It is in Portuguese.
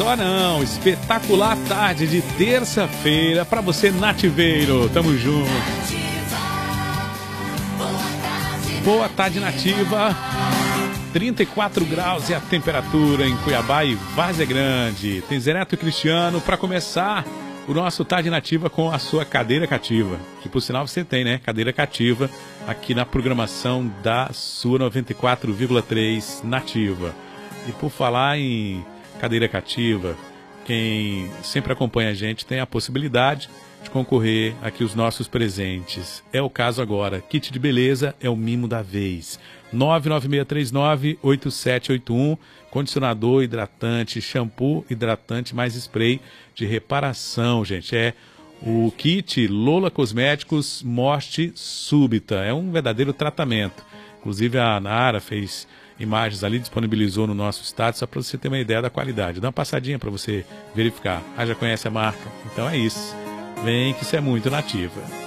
Só não, espetacular tarde de terça-feira para você nativeiro, tamo junto. Boa tarde nativa, 34 graus é a temperatura em Cuiabá e Várzea Grande. Tem Zé Neto e Cristiano para começar o nosso Tarde Nativa com a sua cadeira cativa, que por sinal você tem, né? Cadeira cativa aqui na programação da sua 94,3 Nativa. E por falar em cadeira cativa, quem sempre acompanha a gente tem a possibilidade de concorrer aqui os nossos presentes. É o caso agora. Kit de beleza é o mimo da vez. 99639-8781, condicionador, hidratante, shampoo, hidratante mais spray de reparação, gente. É o kit Lola Cosméticos Morte Súbita. É um verdadeiro tratamento. Inclusive a Nara fez imagens ali, disponibilizou no nosso status, só para você ter uma ideia da qualidade. Dá uma passadinha para você verificar. Ah, já conhece a marca? Então é isso. Vem que isso é muito nativa.